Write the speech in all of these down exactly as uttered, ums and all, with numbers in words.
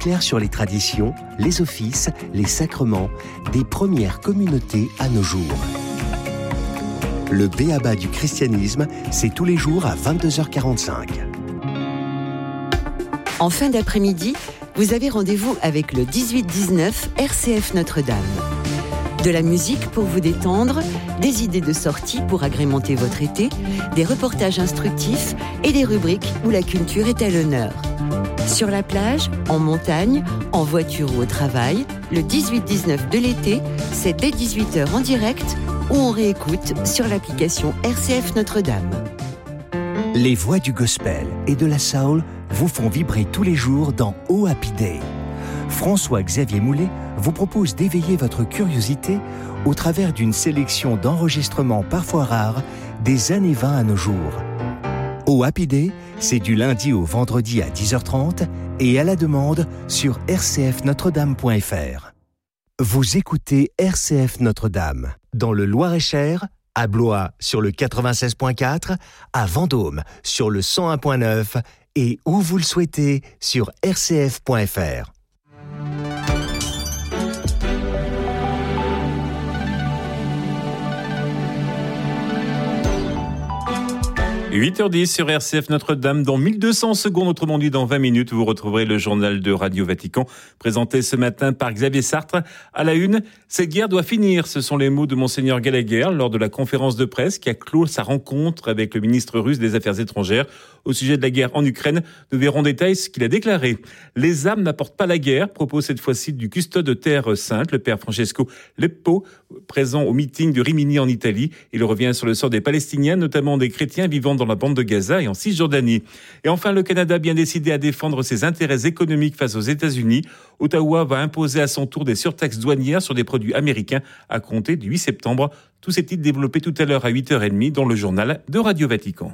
éclaire sur les traditions, les offices, les sacrements des premières communautés à nos jours. Le B.A.B.A. du christianisme, c'est tous les jours à vingt-deux heures quarante-cinq. En fin d'après-midi, vous avez rendez-vous avec le dix-huit dix-neuf R C F Notre-Dame. De la musique pour vous détendre, des idées de sortie pour agrémenter votre été, des reportages instructifs et des rubriques où la culture est à l'honneur. Sur la plage, en montagne, en voiture ou au travail, le dix-huit dix-neuf de l'été, c'est dès dix-huit heures en direct ou on réécoute sur l'application R C F Notre-Dame. Les voix du gospel et de la soul vous font vibrer tous les jours dans Oh Happy Day. François-Xavier Moulet vous propose d'éveiller votre curiosité au travers d'une sélection d'enregistrements parfois rares des années vingt à nos jours. Oh Happy Day, c'est du lundi au vendredi à dix heures trente et à la demande sur r c f notre dame point f r. Vous écoutez R C F Notre-Dame dans le Loir-et-Cher, à Blois sur le quatre-vingt-seize point quatre, à Vendôme sur le cent un point neuf et où vous le souhaitez sur r c f point f r. huit heures dix sur R C F Notre-Dame. Dans mille deux cents secondes, autrement dit dans vingt minutes, vous retrouverez le journal de Radio Vatican, présenté ce matin par Xavier Sartre. À la une, cette guerre doit finir. Ce sont les mots de Monseigneur Gallagher lors de la conférence de presse qui a clos sa rencontre avec le ministre russe des Affaires étrangères. Au sujet de la guerre en Ukraine, nous verrons en détail ce qu'il a déclaré. Les armes n'apportent pas la guerre, propose cette fois-ci du custode de Terre Sainte, le père Francesco Leppo, présent au meeting de Rimini en Italie. Il revient sur le sort des Palestiniens, notamment des chrétiens vivant dans la bande de Gaza et en Cisjordanie. Et enfin, le Canada bien décidé à défendre ses intérêts économiques face aux États-Unis. Ottawa va imposer à son tour des surtaxes douanières sur des produits américains à compter du huit septembre. Tous ces titres développés tout à l'heure à huit heures trente dans le journal de Radio Vatican.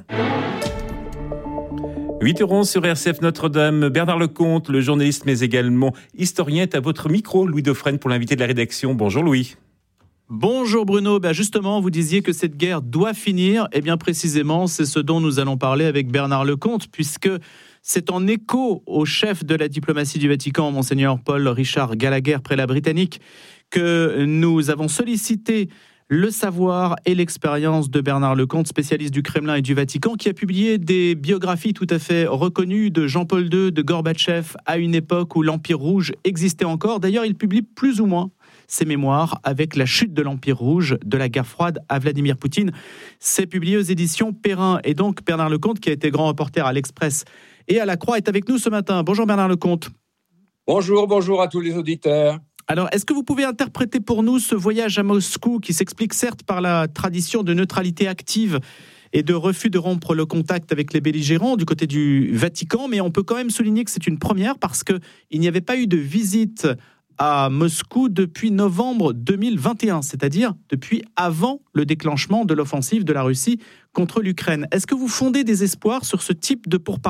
huit heures onze sur R C F Notre-Dame. Bernard Lecomte, le journaliste mais également historien, est à votre micro. Louis Dauphren pour l'invité de la rédaction. Bonjour Louis. Bonjour Bruno, ben justement vous disiez que cette guerre doit finir, et bien précisément c'est ce dont nous allons parler avec Bernard Lecomte, puisque c'est en écho au chef de la diplomatie du Vatican, Monseigneur Paul Richard Gallagher, prélat britannique, que nous avons sollicité le savoir et l'expérience de Bernard Lecomte, spécialiste du Kremlin et du Vatican, qui a publié des biographies tout à fait reconnues de Jean-Paul deux, de Gorbatchev, à une époque où l'Empire rouge existait encore. D'ailleurs, il publie plus ou moins ses mémoires avec la chute de l'Empire rouge, de la guerre froide à Vladimir Poutine. C'est publié aux éditions Perrin. Et donc, Bernard Lecomte, qui a été grand reporter à l'Express et à la Croix, est avec nous ce matin. Bonjour Bernard Lecomte. Bonjour, bonjour à tous les auditeurs. Alors, est-ce que vous pouvez interpréter pour nous ce voyage à Moscou qui s'explique certes par la tradition de neutralité active et de refus de rompre le contact avec les belligérants du côté du Vatican, mais on peut quand même souligner que c'est une première parce qu'il n'y avait pas eu de visite à Moscou depuis novembre deux mille vingt et un, c'est-à-dire depuis avant le déclenchement de l'offensive de la Russie contre l'Ukraine. Est-ce que vous fondez des espoirs sur ce type de pourparlers ?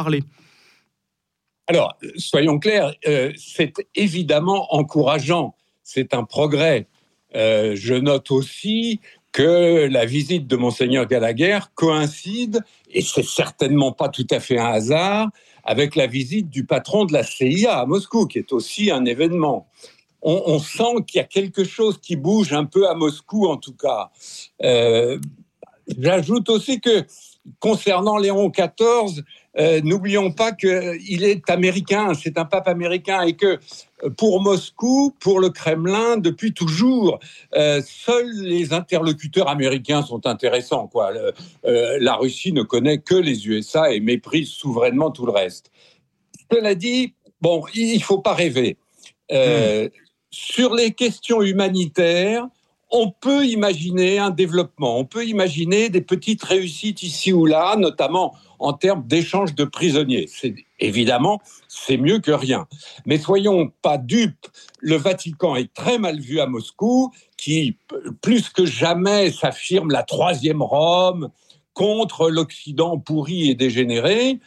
Alors, soyons clairs, euh, c'est évidemment encourageant, c'est un progrès. Euh, je note aussi que la visite de Monseigneur Gallagher coïncide, et c'est certainement pas tout à fait un hasard, avec la visite du patron de la C I A à Moscou, qui est aussi un événement. On, on sent qu'il y a quelque chose qui bouge un peu à Moscou, en tout cas. Euh, j'ajoute aussi que, concernant Léon quatorze, euh, n'oublions pas qu'il est américain, c'est un pape américain, et que pour Moscou, pour le Kremlin, depuis toujours, euh, seuls les interlocuteurs américains sont intéressants, quoi. Le, euh, la Russie ne connaît que les U S A et méprise souverainement tout le reste. Cela dit, bon, il ne faut pas rêver. Euh, mmh. Sur les questions humanitaires, on peut imaginer un développement, on peut imaginer des petites réussites ici ou là, notamment en termes d'échange de prisonniers. C'est, évidemment, c'est mieux que rien. Mais soyons pas dupes, le Vatican est très mal vu à Moscou, qui, plus que jamais, s'affirme la troisième Rome, contre l'Occident pourri et dégénéré.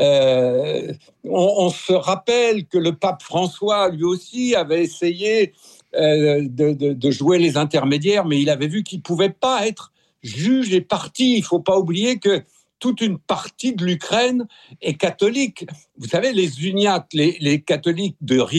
Euh, on, on se rappelle que le pape François, lui aussi, avait essayé euh, de, de, de jouer les intermédiaires, mais il avait vu qu'il ne pouvait pas être juge et partie. Il ne faut pas oublier que toute une partie de l'Ukraine est catholique. Vous savez, les uniates, les, les catholiques de rite